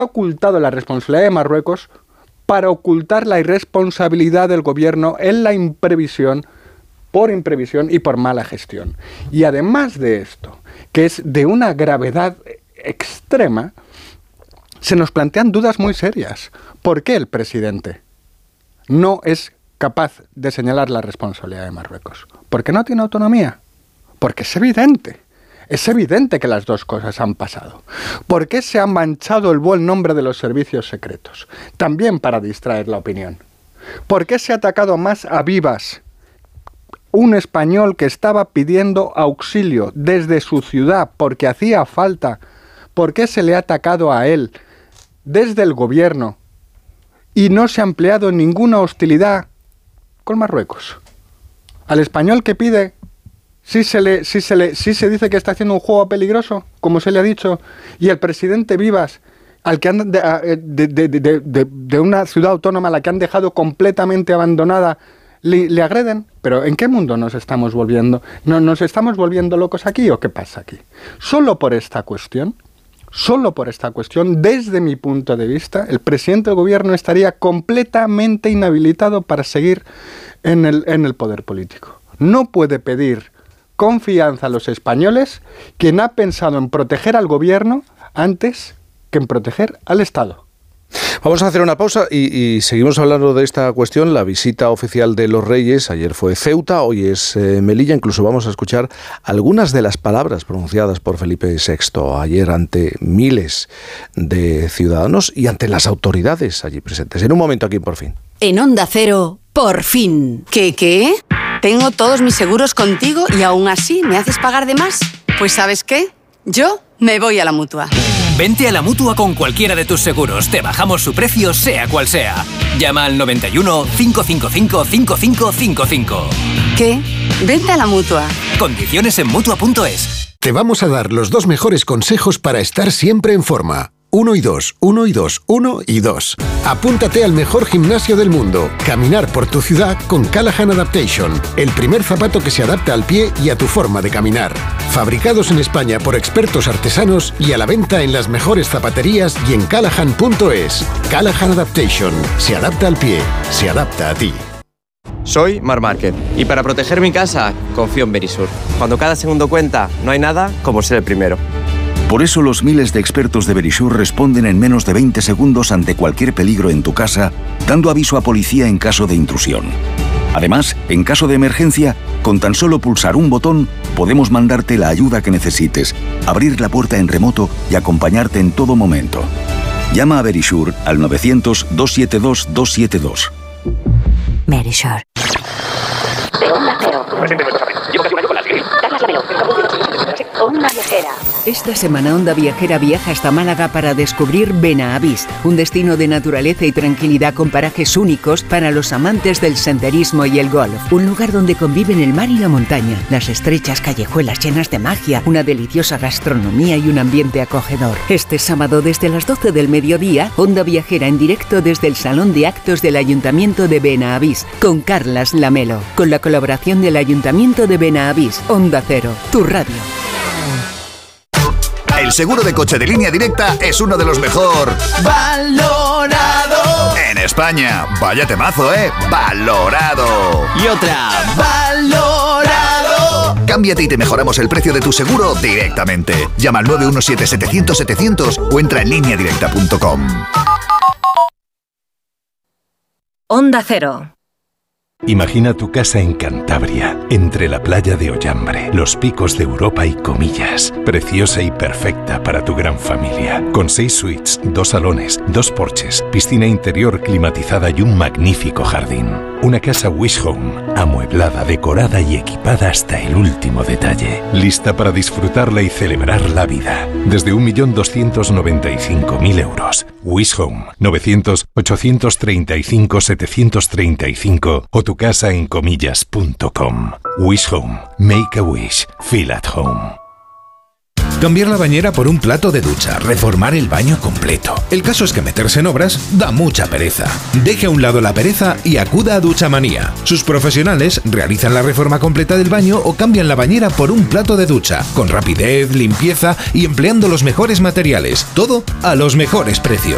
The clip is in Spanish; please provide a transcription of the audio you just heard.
ocultado la responsabilidad de Marruecos para ocultar la irresponsabilidad del gobierno en la imprevisión, por imprevisión y por mala gestión. Y además de esto, que es de una gravedad extrema, se nos plantean dudas muy serias. ¿Por qué el presidente no es capaz de señalar la responsabilidad de Marruecos? ¿Por qué no tiene autonomía? Porque es evidente. Es evidente que las dos cosas han pasado. ¿Por qué se ha manchado el buen nombre de los servicios secretos? También para distraer la opinión. ¿Por qué se ha atacado más a vivas un español que estaba pidiendo auxilio desde su ciudad porque hacía falta? ¿Por qué se le ha atacado a él desde el gobierno y no se ha empleado ninguna hostilidad con Marruecos? Al español que pide, sí se dice que está haciendo un juego peligroso, como se le ha dicho, y el presidente Vivas, al que han de una ciudad autónoma a la que han dejado completamente abandonada, le agreden. ¿Pero en qué mundo nos estamos volviendo? ¿Nos estamos volviendo locos aquí o qué pasa aquí? Solo por esta cuestión, desde mi punto de vista, el presidente del gobierno estaría completamente inhabilitado para seguir en el poder político. No puede pedir confianza a los españoles quien ha pensado en proteger al gobierno antes que en proteger al Estado. Vamos a hacer una pausa y seguimos hablando de esta cuestión. La visita oficial de los Reyes ayer fue Ceuta, hoy es Melilla. Incluso vamos a escuchar algunas de las palabras pronunciadas por Felipe VI ayer ante miles de ciudadanos y ante las autoridades allí presentes. En un momento aquí en Por Fin. En Onda Cero, Por Fin. ¿Qué? Tengo todos mis seguros contigo y aún así ¿me haces pagar de más? Pues ¿sabes qué? Yo me voy a la Mutua. Vente a la Mutua con cualquiera de tus seguros. Te bajamos su precio, sea cual sea. Llama al 91 555 5555. ¿Qué? Vente a la Mutua. Condiciones en Mutua.es. Te vamos a dar los 2 mejores consejos para estar siempre en forma. 1 y 2, 1 y 2, 1 y 2. Apúntate al mejor gimnasio del mundo. Caminar por tu ciudad con Callahan Adaptation. El primer zapato que se adapta al pie y a tu forma de caminar. Fabricados en España por expertos artesanos y a la venta en las mejores zapaterías y en Callahan.es. Callahan Adaptation. Se adapta al pie. Se adapta a ti. Soy Marc Márquez y para proteger mi casa confío en Verisur. Cuando cada segundo cuenta, no hay nada como ser el primero. Por eso los miles de expertos de Verisur responden en menos de 20 segundos ante cualquier peligro en tu casa, dando aviso a policía en caso de intrusión. Además, en caso de emergencia, con tan solo pulsar un botón, podemos mandarte la ayuda que necesites, abrir la puerta en remoto y acompañarte en todo momento. Llama a Verisur al 900-272-272. Verisur. Onda Viajera. Esta semana Onda Viajera viaja hasta Málaga para descubrir Benavís, un destino de naturaleza y tranquilidad con parajes únicos para los amantes del senderismo y el golf. Un lugar donde conviven el mar y la montaña, las estrechas callejuelas llenas de magia, una deliciosa gastronomía y un ambiente acogedor. Este sábado desde las 12 del mediodía, Onda Viajera en directo desde el Salón de Actos del Ayuntamiento de Benavís, con Carlas Lamelo, con la colaboración del Ayuntamiento de Benavís. Onda Cero, tu radio. El seguro de coche de Línea Directa es uno de los mejor valorado en España. Vaya temazo, valorado. Y otra, valorado. Cámbiate y te mejoramos el precio de tu seguro directamente. Llama al 917-700-700 o entra en lineadirecta.com. Onda Cero. Imagina tu casa en Cantabria, entre la playa de Ollambre, los picos de Europa y Comillas. Preciosa y perfecta para tu gran familia. Con 6 suites, 2 salones, 2 porches, piscina interior climatizada y un magnífico jardín. Una casa Wish Home, amueblada, decorada y equipada hasta el último detalle. Lista para disfrutarla y celebrar la vida. Desde 1.295.000 euros. Wish Home, 900-835-735 o tu casa en comillas.com. Wish Home. Make a wish. Feel at home. Cambiar la bañera por un plato de ducha, reformar el baño completo. El caso es que meterse en obras da mucha pereza. Deje a un lado la pereza y acuda a Duchamanía. Sus profesionales realizan la reforma completa del baño o cambian la bañera por un plato de ducha, con rapidez, limpieza y empleando los mejores materiales. Todo a los mejores precios.